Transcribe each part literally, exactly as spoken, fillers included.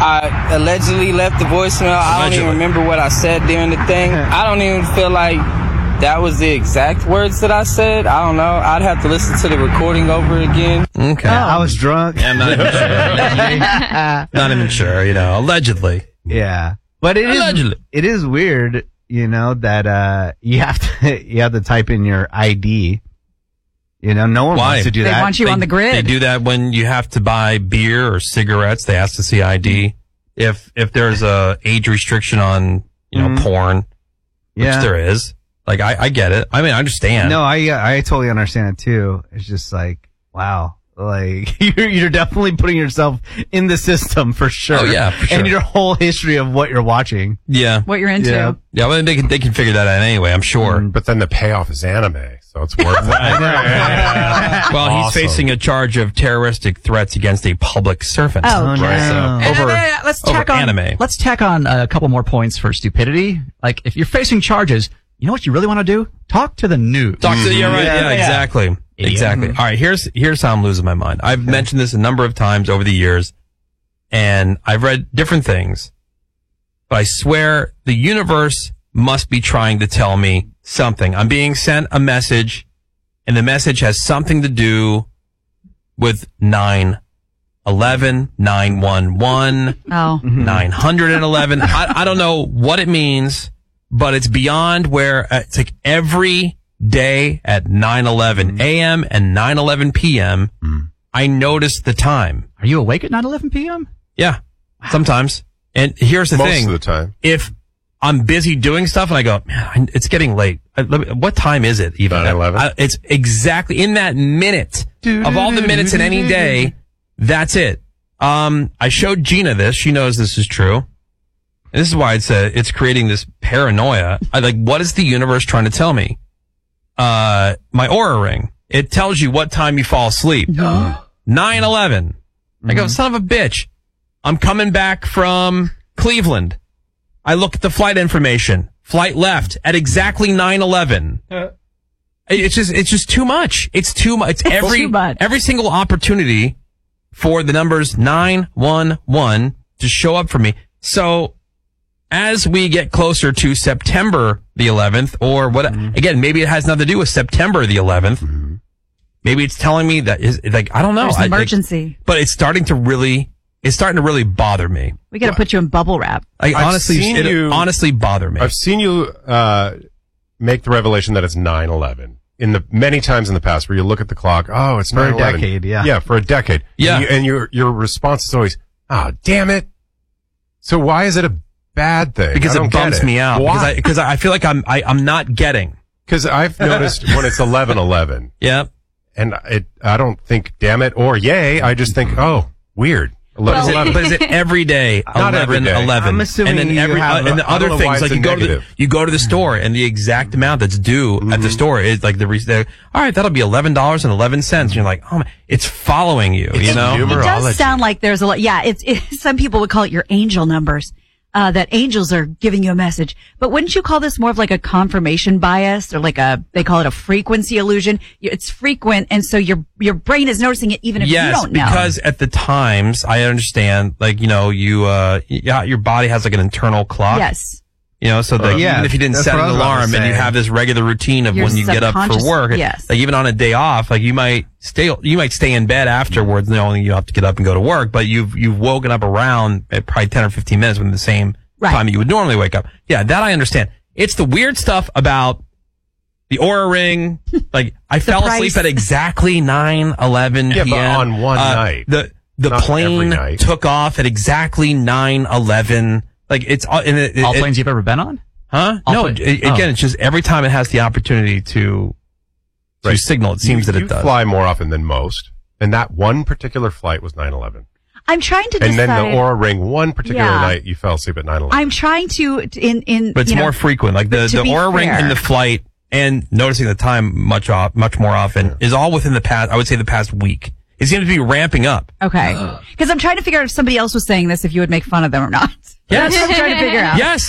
I allegedly left the voicemail. I don't even remember what I said during the thing. I don't even feel like that was the exact words that I said. I don't know. I'd have to listen to the recording over again. Okay. Oh. I was drunk. I'm not even sure. Not even sure, you know, allegedly. Yeah. But it allegedly. is it is weird, you know, that uh you have to you have to type in your I D. You know, no one Why? wants to do They that. want you they, on the grid. They do that when you have to buy beer or cigarettes. They ask to see I D. If if there's a age restriction on, you know, Mhm. porn, yeah. which there is. Like, I, I get it. I mean, I understand. No, I uh, I totally understand it too. It's just like, wow. Like, you're, you're definitely putting yourself in the system for sure. Oh, yeah, for sure. And your whole history of what you're watching. Yeah. What you're into. Yeah. Yeah, well, they can, they can figure that out anyway, I'm sure. Mm. But then the payoff is anime, so it's worth it. Well, he's Awesome. facing a charge of terroristic threats against a public servant. Oh, Oh, no. Right, so And, over, uh, let's over tack on, anime. Let's tack on a couple more points for stupidity. Like, if you're facing charges, you know what you really want to do? Talk to the news. Talk to, yeah, right, yeah, Yeah. exactly. Idiot. Exactly. All right, here's, here's how I'm losing my mind. I've mentioned this a number of times over the years, and I've read different things, but I swear the universe must be trying to tell me something. I'm being sent a message, and the message has something to do with nine eleven, nine one one, Oh. nine eleven. I, I don't know what it means, but it's beyond where uh, it's like every day at nine eleven a.m. and nine eleven p.m. I notice the time. Are you awake at nine eleven p.m.? Yeah, sometimes. And here's the Most thing. of the time. If I'm busy doing stuff and I go, man, I- it's getting late. I- let me- What time is it even? nine eleven? I- It's exactly in that minute of all the minutes in any day. That's it. Um, I showed Gina this. She knows this is true. And this is why it's uh, it's creating this paranoia. I like, what is the universe trying to tell me? Uh, my Aura ring. It tells you what time you fall asleep. nine eleven. I go, son of a bitch. I'm coming back from Cleveland. I look at the flight information. Flight left at exactly nine eleven. It's just, it's just too much. It's too much. It's every, too much. every single opportunity for the numbers nine one one to show up for me. So as we get closer to September the eleventh, or what, again, maybe it has nothing to do with September the eleventh. Maybe it's telling me that is like, I don't know. There's I- an like, emergency. but it's starting to really, it's starting to really bother me. We got to put you in bubble wrap. Like, I've honestly, seen it you- honestly bother me. I've seen you uh, make the revelation that it's nine eleven. In the many times in the past where you look at the clock, oh, it's For a nine eleven. decade, yeah. Yeah, for a decade. Yeah. And, you, and your your response is always, oh, damn it. So why is it a bad thing? because I don't it bums get it. me out. Because I, Why? because I feel like I'm, I, I'm not getting. Because I've noticed when it's eleven eleven, Yeah. and it, I don't think damn it or yay. I just think, oh, weird. eleven But is, it, eleven. but is it every day? Not every eleven, day. eleven. I'm assuming and then you every, have uh, and a- the I other don't know why things, like it's you a go to the, negative. you go to the store and the exact amount that's due at the store is like the, re- the all right, that'll be eleven dollars and eleven cents. And you're like, oh, man, it's following you, you know? numerous. It does Numerology. sound like there's a lot. Yeah, it's it, some people would call it your angel numbers. Uh, that angels are giving you a message. But wouldn't you call this more of like a confirmation bias or like a, they call it a frequency illusion? You- It's frequent. And so your, your brain is noticing it even if you Yes, don't know. because at the times I understand, like, you know, you, uh, yeah, your body has like an internal clock. Yes. You know, so that Uh, yeah, even if you didn't that's set what an I was about to alarm and you say. have this regular routine of Your when you get up for subconscious- work, yes. like even on a day off, like you might stay, you might stay in bed afterwards, knowing you have to get up and go to work, but you've, you've woken up around at probably ten or fifteen minutes within the same Right. time that you would normally wake up. Yeah, that I understand. It's the weird stuff about the Aura ring. Like I fell price. asleep at exactly nine eleven Yeah, but p.m. on one Uh, night. The, the Not every plane night. took off at exactly nine eleven. Like it's, all- and it, All it, planes you've ever been on? Huh? All No, plane- a- again, oh. it's just every time it has the opportunity to, to Right. signal, it seems you, that you it does. fly more often than most. And that one particular flight was nine eleven. I'm trying to And decide. then the Aura ring, one particular Yeah. night, you fell asleep at nine eleven. I'm trying to, in, in, But it's you know, more frequent. Like the, to the be Aura ring fair. in the flight and noticing the time much off, much more often is all within the past, I would say the past week. It seems to be ramping up. Okay. Because I'm trying to figure out if somebody else was saying this, if you would make fun of them or not. Yes. That's what I'm trying to figure out. Yes.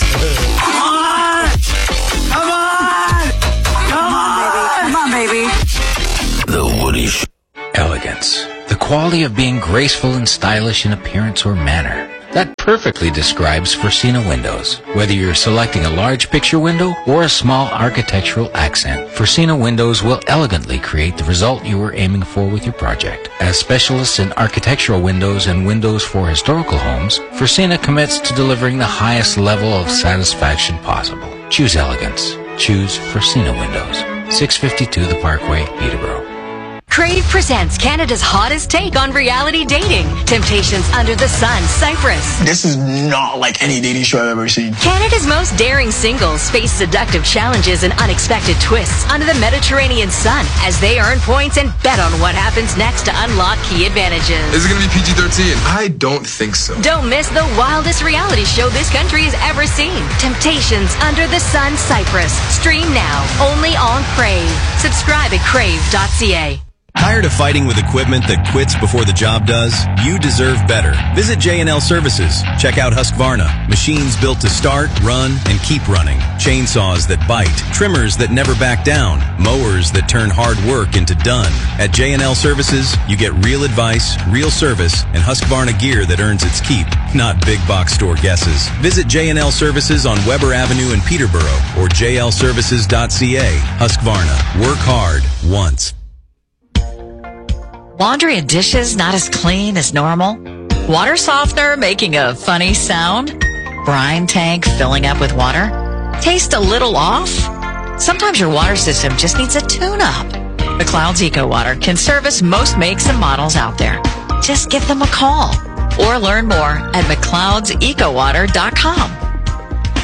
Come on, baby. The Woody Show. Elegance. The quality of being graceful and stylish in appearance or manner. That perfectly describes Forcina windows. Whether you're selecting a large picture window or a small architectural accent, Forcina windows will elegantly create the result you were aiming for with your project. As specialists in architectural windows and windows for historical homes, Forcina commits to delivering the highest level of satisfaction possible. Choose elegance. Choose Forcina windows. six fifty-two The Parkway, Peterborough. Crave presents Canada's hottest take on reality dating. Temptations Under the Sun, Cyprus. This is not like any dating show I've ever seen. Canada's most daring singles face seductive challenges and unexpected twists under the Mediterranean sun as they earn points and bet on what happens next to unlock key advantages. Is it going to be P G thirteen? I don't think so. Don't miss the wildest reality show this country has ever seen. Temptations Under the Sun, Cyprus. Stream now, only on Crave. Subscribe at crave dot c a. Tired of fighting with equipment that quits before the job does? You deserve better. Visit J and L Services. Check out Husqvarna. Machines built to start, run, and keep running. Chainsaws that bite. Trimmers that never back down. Mowers that turn hard work into done. At J and L Services, you get real advice, real service, and Husqvarna gear that earns its keep, not big box store guesses. Visit J and L Services on Weber Avenue in Peterborough or j l services dot c a. Husqvarna. Work hard once. Laundry and dishes not as clean as normal? Water softener making a funny sound? Brine tank filling up with water? Taste a little off? Sometimes your water system just needs a tune-up. McLeod's Eco Water can service most makes and models out there. Just give them a call or learn more at mcleods eco water dot com.